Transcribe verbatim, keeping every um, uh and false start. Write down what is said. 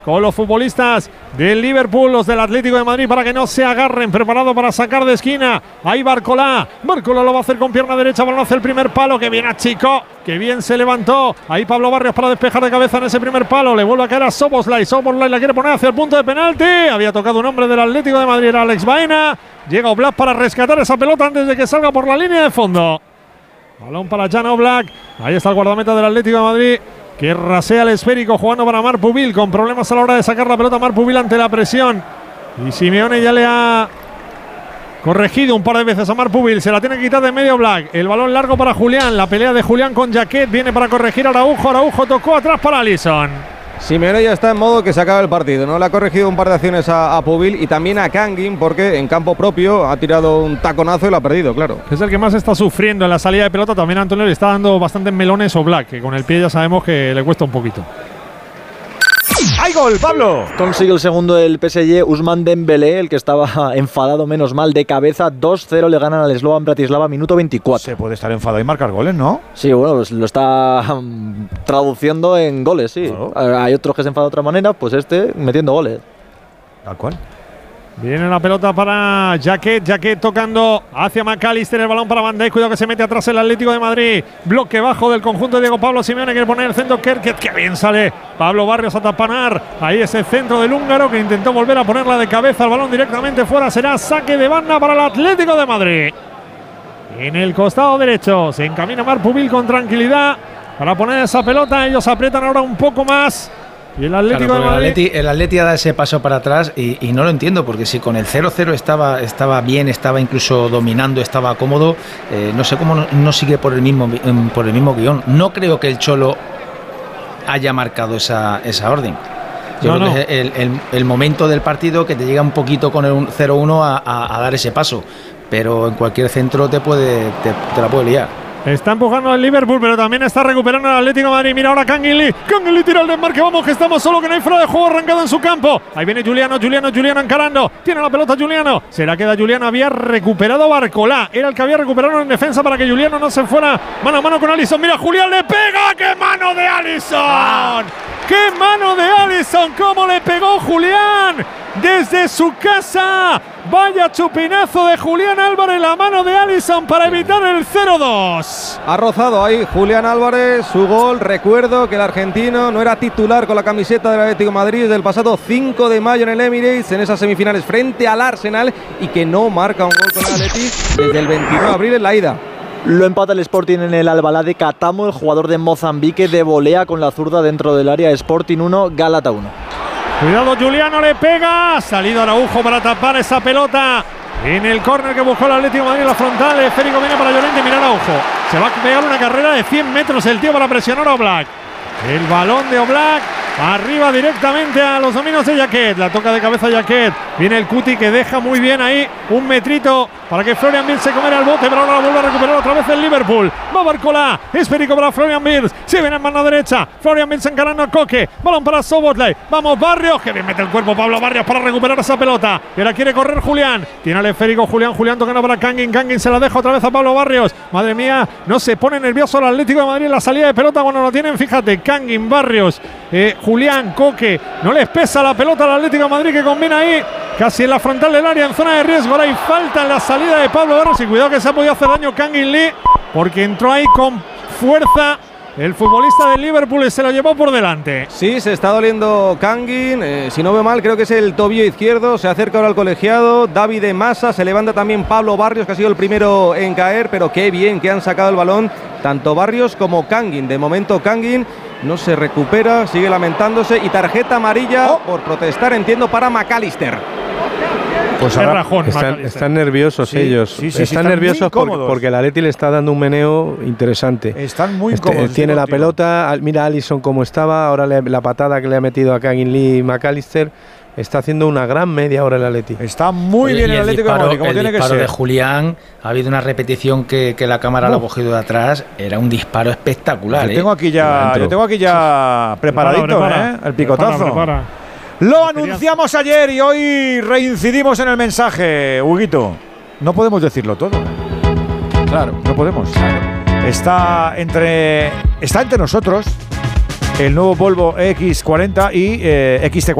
Con los futbolistas del Liverpool, los del Atlético de Madrid, para que no se agarren, preparado para sacar de esquina. Ahí Barcolá, Barcolá lo va a hacer con pierna derecha, balón hacia el primer palo, que bien achicó, que bien se levantó. Ahí Pablo Barrios para despejar de cabeza en ese primer palo, le vuelve a caer a Szoboszlai, Szoboszlai la quiere poner hacia el punto de penalti, había tocado un hombre del Atlético de Madrid, era Alex Baena, llega Oblak para rescatar esa pelota antes de que salga por la línea de fondo. Balón para Jan Oblak, ahí está el guardameta del Atlético de Madrid, que rasea el esférico jugando para Marc Pubil, con problemas a la hora de sacar la pelota Marc Pubil ante la presión. Y Simeone ya le ha corregido un par de veces a Marc Pubil, se la tiene que quitar de medio Oblak. El balón largo para Julián, la pelea de Julián con Jacquet, viene para corregir a Araujo, Araujo tocó atrás para Alisson. Simeone ya está en modo que se acaba el partido, ¿no? Le ha corregido un par de acciones a, a Pubil y también a Kangin, porque en campo propio ha tirado un taconazo y lo ha perdido, claro. Es el que más está sufriendo en la salida de pelota. También Antonio le está dando bastantes melones Oblak, que con el pie ya sabemos que le cuesta un poquito. ¡Hay gol, Pablo! Consigue el segundo del P S G, Ousmane Dembélé, el que estaba enfadado, menos mal, de cabeza. dos cero le ganan al Slovan Bratislava, minuto veinticuatro. Se puede estar enfadado y marcar goles, ¿no? Sí, bueno, pues lo está um, traduciendo en goles, sí. Claro. Hay otros que se enfadan de otra manera, pues este metiendo goles. Tal cual. Viene la pelota para Jacquet, Jacquet tocando hacia McAllister, el balón para Van Dijk, cuidado que se mete atrás el Atlético de Madrid, bloque bajo del conjunto de Diego Pablo Simeone, quiere poner el centro Kerket, que bien sale Pablo Barrios a tapanar, ahí ese centro del húngaro que intentó volver a ponerla de cabeza, el balón directamente fuera, será saque de banda para el Atlético de Madrid. En el costado derecho se encamina Marc Pubil con tranquilidad para poner esa pelota, ellos aprietan ahora un poco más. Y el Atlético claro, de Madrid. El Atleti, el Atleti da ese paso para atrás y, y no lo entiendo, porque si con el cero cero estaba, estaba bien, estaba incluso dominando, estaba cómodo, eh, no sé cómo no, no sigue por el mismo por el mismo guión. No creo que el Cholo haya marcado esa, esa orden. Yo no, creo no. que es el, el, el momento del partido que te llega un poquito con el cero uno a, a, a dar ese paso, pero en cualquier centro te, puede, te, te la puede liar. Está empujando el Liverpool, pero también está recuperando el Atlético de Madrid. Mira ahora Kangin Lee. Kangin Lee tira el desmarque. Vamos, que estamos solo, que no hay fuera de juego arrancado en su campo. Ahí viene Juliano, Juliano, Juliano encarando. Tiene la pelota Juliano. Se la queda Juliano. Había recuperado Barcolá. Era el que había recuperado en defensa para que Juliano no se fuera mano a mano con Alisson. Mira, Julián le pega. ¡Qué mano de Alisson! Ah. ¡Qué mano de Alisson! ¡Cómo le pegó Julián! Desde su casa. Vaya chupinazo de Julián Álvarez, la mano de Alisson para evitar el cero dos. Ha rozado ahí Julián Álvarez su gol. Recuerdo que el argentino no era titular con la camiseta del Atlético de Madrid desde el pasado cinco de mayo en el Emirates, en esas semifinales frente al Arsenal, y que no marca un gol con el Atlético desde el veintinueve de abril en la ida. Lo empata el Sporting en el Albalá de Catamo, el jugador de Mozambique de volea con la zurda dentro del área. Sporting uno, Gálata uno. Cuidado, Juliano le pega. Ha salido Araujo para tapar esa pelota en el córner que buscó el Atlético de Madrid, la frontal. El esférico viene para Llorente. Mira Araujo. Se va a pegar una carrera de cien metros el tío para presionar a Oblak. El balón de Oblak arriba directamente a los dominios de Jacquet. La toca de cabeza Jacquet. Viene el Cuti que deja muy bien ahí un metrito para que Florian Wirtz se comiera el bote, pero ahora vuelve a recuperar otra vez el Liverpool. Va Barcolá, esférico para Florian Wirtz. Se viene en mano derecha. Florian Wirtz encarando a Koke. Balón para Szoboszlai. Vamos Barrios, que bien mete el cuerpo Pablo Barrios para recuperar esa pelota. Y ahora quiere correr Julián. Tiene el esférico Julián. Julián tocando para Kangin. Kangin se la deja otra vez a Pablo Barrios. Madre mía, no se pone nervioso el Atlético de Madrid en la salida de pelota cuando lo tienen. Fíjate, Kangin, Barrios, eh, Julián, Koke. No les pesa la pelota al Atlético de Madrid, que combina ahí casi en la frontal del área, en zona de riesgo. Ahora hay falta en la salida de Pablo Barrios. Y cuidado que se ha podido hacer daño Kangin Lee, porque entró ahí con fuerza el futbolista del Liverpool y se lo llevó por delante. Sí, se está doliendo Kangin. Eh, si no veo mal, creo que es el tobillo izquierdo. Se acerca ahora al colegiado. David de Massa. Se levanta también Pablo Barrios, que ha sido el primero en caer. Pero qué bien que han sacado el balón tanto Barrios como Kangin. De momento Kangin no se recupera, sigue lamentándose. Y tarjeta amarilla oh. por protestar, entiendo, para McAllister. Pues ahora rajón, están, están nerviosos sí, ellos. Sí, sí, están, sí, están nerviosos porque, porque el Atleti le está dando un meneo interesante. Están muy este, cómodos. Tiene la pelota, mira a Alisson cómo estaba, ahora le, la patada que le ha metido a Kangin Lee y McAllister. Está haciendo una gran media ahora el Atleti. Está muy bien el, el Atlético disparo, de Madrid, como el tiene que ser. El disparo de Julián, ha habido una repetición que, que la cámara no. lo ha cogido de atrás. Era un disparo espectacular. Yo tengo aquí ya, yo tengo aquí ya preparadito, prepara, prepara, ¿eh? El picotazo. Prepara, prepara. Lo anunciamos ayer y hoy reincidimos en el mensaje, Huguito. No podemos decirlo todo. Claro, no podemos. Está entre, está entre nosotros el nuevo Volvo X cuarenta y eh, X T cuarenta.